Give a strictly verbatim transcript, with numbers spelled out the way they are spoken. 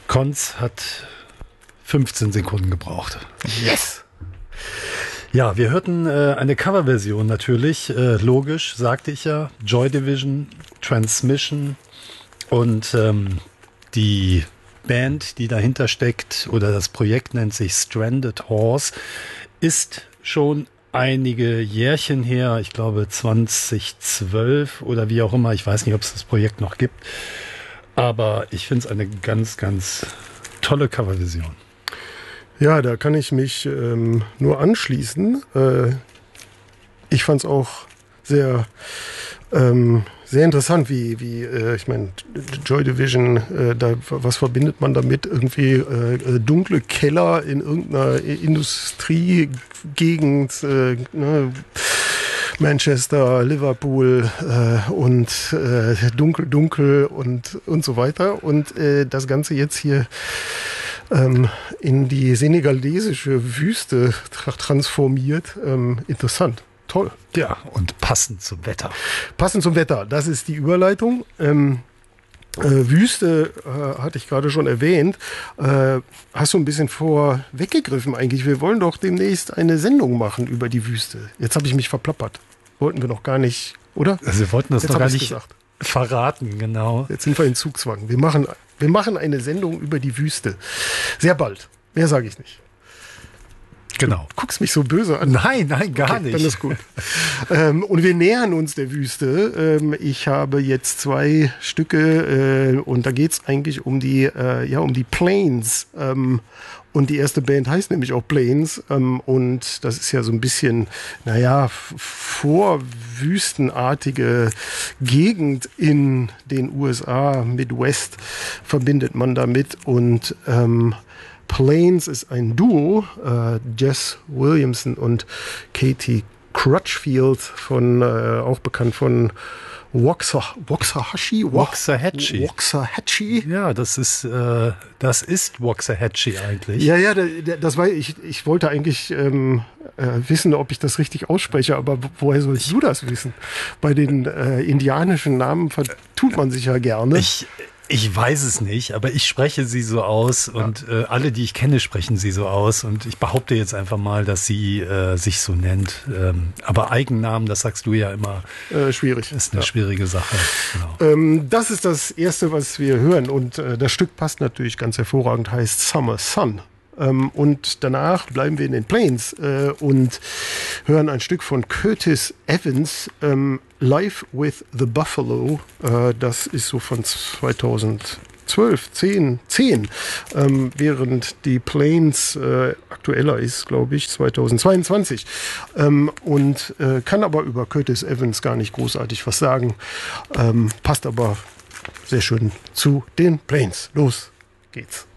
Konz hat fünfzehn Sekunden gebraucht. Yes! Ja, wir hörten äh, eine Coverversion natürlich, äh, logisch, sagte ich ja, Joy Division, Transmission und ähm, die Band, die dahinter steckt, oder das Projekt nennt sich Stranded Horse, ist schon einige Jährchen her, ich glaube zweitausendzwölf oder wie auch immer, ich weiß nicht, ob es das Projekt noch gibt, aber ich finde es eine ganz, ganz tolle Coverversion. Ja, da kann ich mich ähm, nur anschließen. Äh, ich fand es auch sehr, ähm, sehr interessant, wie, wie äh, ich meine, Joy Division, äh, da, was verbindet man damit? Irgendwie äh, dunkle Keller in irgendeiner Industriegegend, äh, ne? Manchester, Liverpool äh, und äh, dunkel, dunkel und, und so weiter. Und äh, das Ganze jetzt hier ähm, in die senegalesische Wüste tra- transformiert. Ähm, interessant. Toll. Ja, und passend zum Wetter. Passend zum Wetter, das ist die Überleitung. Ähm, äh, Wüste äh, hatte ich gerade schon erwähnt. Äh, hast du ein bisschen vorweggegriffen eigentlich? Wir wollen doch demnächst eine Sendung machen über die Wüste. Jetzt habe ich mich verplappert. Wollten wir noch gar nicht, oder? Also wir wollten das Jetzt noch gar hab ich's nicht gesagt. verraten, genau. Jetzt sind wir in Zugzwang. Wir machen, wir machen eine Sendung über die Wüste. Sehr bald. Mehr sage ich nicht. Genau. Du guckst mich so böse an. Nein, nein, gar Okay, nicht. dann ist gut. ähm, und wir nähern uns der Wüste. Ähm, ich habe jetzt zwei Stücke äh, und da geht es eigentlich um die, äh, ja, um die Plains. Ähm, und die erste Band heißt nämlich auch Plains. Ähm, und das ist ja so ein bisschen, naja, f- vorwüstenartige Gegend in den U S A, Midwest verbindet man damit. Und ähm, Plains ist ein Duo, äh, Jess Williamson und Katie Crutchfield, von, äh, auch bekannt von Waxah- Waxahachie? Waxahachie. Waxahachie. Ja, das ist, äh, das ist Waxahachie eigentlich. Ja, ja, der, der, das war, ich, ich wollte eigentlich ähm, äh, wissen, ob ich das richtig ausspreche, aber woher sollst du das wissen? Bei den äh, indianischen Namen vertut man sich ja gerne. Ich, ich weiß es nicht, aber ich spreche sie so aus und äh, alle, die ich kenne, sprechen sie so aus und ich behaupte jetzt einfach mal, dass sie äh, sich so nennt. Ähm, aber Eigennamen, das sagst du ja immer, Äh, schwierig. ist eine Ja. schwierige Sache. Genau. Ähm, das ist das Erste, was wir hören. Und äh, das Stück passt natürlich ganz hervorragend, heißt Summer Sun. Ähm, und danach bleiben wir in den Plains äh, und hören ein Stück von Curtis Evans, ähm, Live with the Buffalo. Äh, das ist so von zweitausendzwölf, zehn, zehn, ähm, während die Plains äh, aktueller ist, glaube ich, zweitausendzweiundzwanzig. Ähm, und äh, kann aber über Curtis Evans gar nicht großartig was sagen. Ähm, passt aber sehr schön zu den Plains. Los geht's.